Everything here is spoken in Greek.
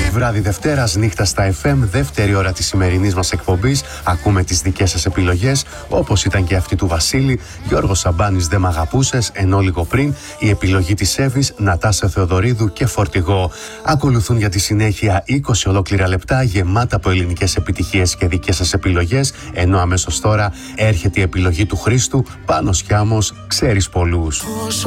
Βράδυ Δευτέρας, νύχτα στα FM, δεύτερη ώρα της σημερινής μας εκπομπής. Ακούμε τις δικές σας επιλογές, όπως ήταν και αυτή του Βασίλη. Γιώργος Σαμπάνης, «Δεν μ' αγαπούσες», ενώ λίγο πριν η επιλογή της Εύης, Νατάσα Θεοδωρίδου και Φορτηγό. Ακολουθούν για τη συνέχεια 20 ολόκληρα λεπτά γεμάτα από ελληνικές επιτυχίες και δικές σας επιλογές, ενώ αμέσως τώρα έρχεται η επιλογή του Χρήστου, Πάνος Χιάμος, «Ξέρεις πολλούς».